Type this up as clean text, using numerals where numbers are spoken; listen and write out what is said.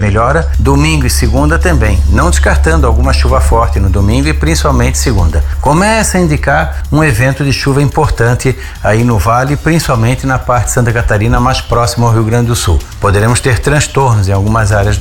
melhora, domingo e segunda também, não descartando alguma chuva forte no domingo e principalmente segunda. Começa a indicar um evento de chuva importante aí no Vale, principalmente na parte de Santa Catarina, mais próximo ao Rio Grande do Sul. Poderemos ter transtornos em algumas áreas